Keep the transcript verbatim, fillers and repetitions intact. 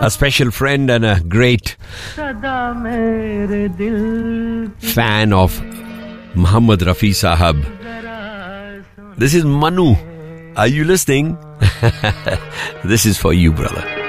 a special friend and a great fan of Muhammad Rafi Sahab. This is Manu. Are you listening? This is for you, brother.